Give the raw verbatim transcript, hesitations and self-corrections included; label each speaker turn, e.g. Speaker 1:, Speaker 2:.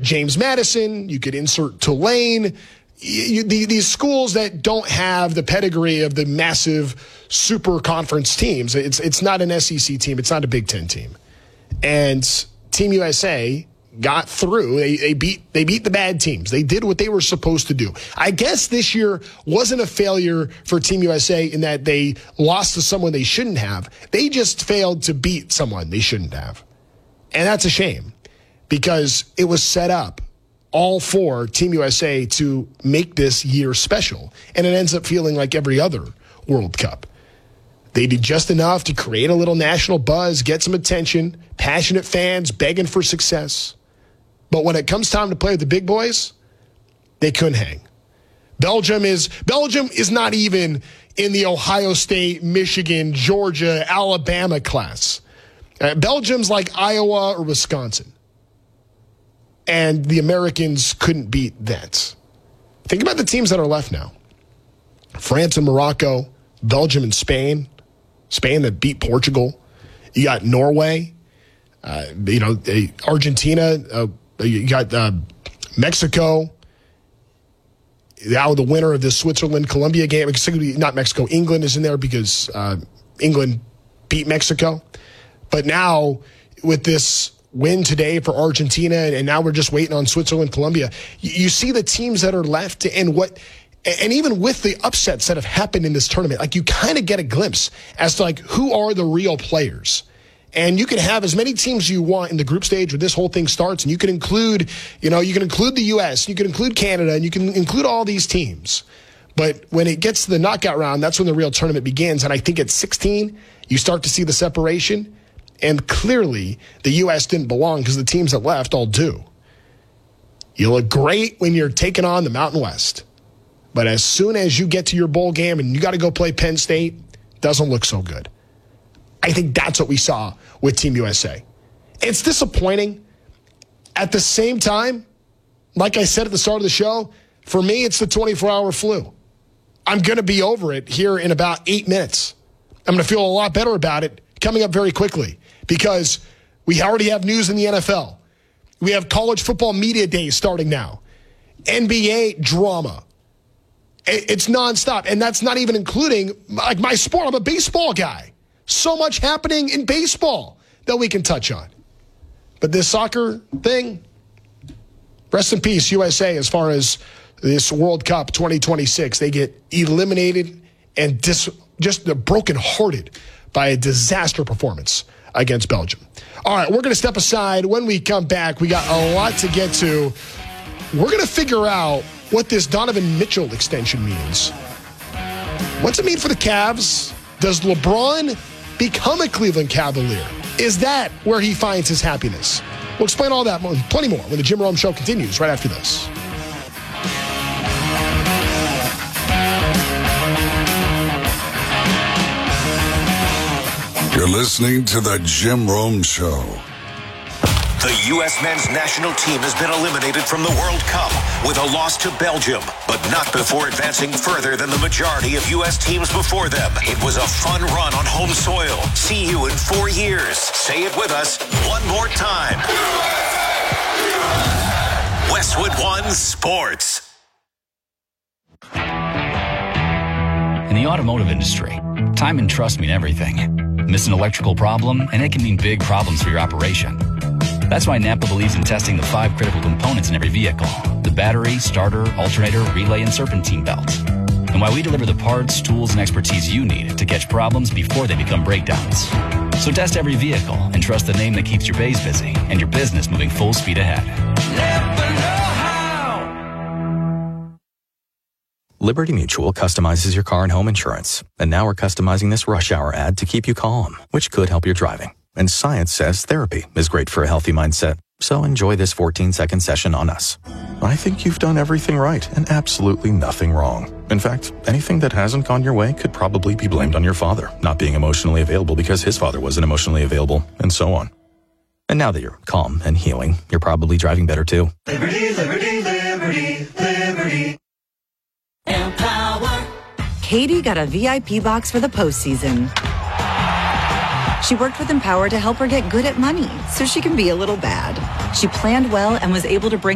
Speaker 1: James Madison. You could insert Tulane. You, the, these schools that don't have the pedigree of the massive super conference teams. It's it's not an S E C team. It's not a Big Ten team. And Team U S A got through. They, they beat they beat the bad teams. They did what they were supposed to do. I guess this year wasn't a failure for Team U S A in that they lost to someone they shouldn't have. They just failed to beat someone they shouldn't have. And that's a shame because it was set up all for Team U S A to make this year special. And it ends up feeling like every other World Cup. They did just enough to create a little national buzz, get some attention, passionate fans begging for success. But when it comes time to play with the big boys, they couldn't hang. Belgium is Belgium is not even in the Ohio State, Michigan, Georgia, Alabama class. Uh, Belgium's like Iowa or Wisconsin. And the Americans couldn't beat that. Think about the teams that are left now. France and Morocco, Belgium and Spain. Spain that beat Portugal. You got Norway. Uh, you know, Argentina. Uh, you got uh, Mexico. Now the winner of the Switzerland-Colombia game. Not Mexico. England is in there because uh, England beat Mexico. But now with this win today for Argentina, and now we're just waiting on Switzerland, Colombia. You see the teams that are left and what, and even with the upsets that have happened in this tournament, like you kind of get a glimpse as to like who are the real players. And you can have as many teams you want in the group stage where this whole thing starts, and you can include, you know, you can include the U S, you can include Canada, and you can include all these teams. But when it gets to the knockout round, that's when the real tournament begins. And I think at sixteen, you start to see the separation. And clearly, the U S didn't belong because the teams that left all do. You look great when you're taking on the Mountain West. But as soon as you get to your bowl game and you got to go play Penn State, doesn't look so good. I think that's what we saw with Team U S A. It's disappointing. At the same time, like I said at the start of the show, for me, it's the twenty-four hour flu. I'm going to be over it here in about eight minutes. I'm going to feel a lot better about it coming up very quickly because we already have news in the N F L. We have college football media days starting now. N B A drama. It's nonstop. And that's not even including like my sport. I'm a baseball guy. So much happening in baseball that we can touch on. But this soccer thing, rest in peace, U S A, as far as this World Cup twenty twenty-six. They get eliminated and dis- just brokenhearted by a disaster performance against Belgium. All right, we're going to step aside. When we come back, we got a lot to get to. We're going to figure out what this Donovan Mitchell extension means. What's it mean for the Cavs? Does LeBron become a Cleveland Cavalier? Is that where he finds his happiness? We'll explain all that and plenty more when the Jim Rome Show continues right after this.
Speaker 2: You're listening to the Jim Rome Show.
Speaker 3: The U S men's national team has been eliminated from the World Cup with a loss to Belgium, but not before advancing further than the majority of U S teams before them. It was a fun run on home soil. See you in four years. Say it with us one more time. U S A! U S A! Westwood One Sports.
Speaker 4: In the automotive industry, time and trust mean everything. Miss an electrical problem, and it can mean big problems for your operation. That's why Napa believes in testing the five critical components in every vehicle: the battery, starter, alternator, relay, and serpentine belt. And why we deliver the parts, tools, and expertise you need to catch problems before they become breakdowns. So test every vehicle and trust the name that keeps your bays busy and your business moving full speed ahead. Never know how.
Speaker 5: Liberty Mutual customizes your car and home insurance. And now we're customizing this rush hour ad to keep you calm, which could help your driving. And science says therapy is great for a healthy mindset. So enjoy this fourteen-second session on us. I think you've done everything right and absolutely nothing wrong. In fact, anything that hasn't gone your way could probably be blamed on your father not being emotionally available because his father wasn't emotionally available, and so on. And now that you're calm and healing, you're probably driving better too.
Speaker 6: Liberty, liberty, liberty, liberty. Empower.
Speaker 7: Katie got a V I P box for the postseason. She worked with Empower to help her get good at money so she can be a little bad. She planned well and was able to bring